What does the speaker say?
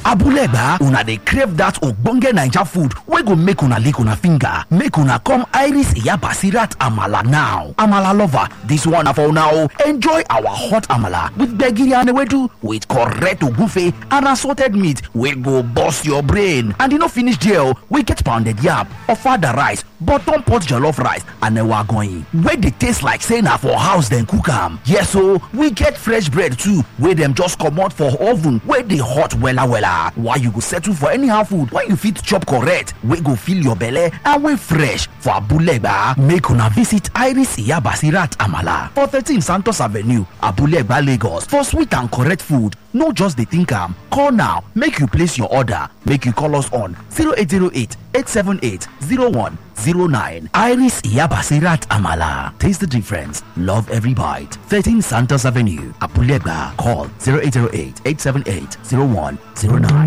Abulegba, una dey crave that ogbonge Naija food wey go make una lick una finger. Make una come Iris Iya Basirat Amala now. Amala lover, this one na for una o. Enjoy our hot amala with gbegiri and ewedu with correct ogunfe and assorted meat wey go burst your brain. And e no finish there, we get pounded yam, ofada rice, bottom pot jollof rice and ewa agoyin wey dey taste like say na for house dem cook am. Yes o, we get fresh bread too wey dem just comot for oven wey dey hot wella wella. Why you go settle for anyhow food when you fit chop correct wey go fill your belle and wey fresh for Abulegba? Make una visit Iris Iya Basirat Amala for 13 Santos Avenue, Abulegba, Lagos for sweet and correct food. No just dey think am, call now make you place your order. Make you call us on 0808 878 0109. Iris Iya Basirat Amala. Taste the difference. Love every bite. 13 Santos Avenue, Abulegba. Call 0808 878 0109.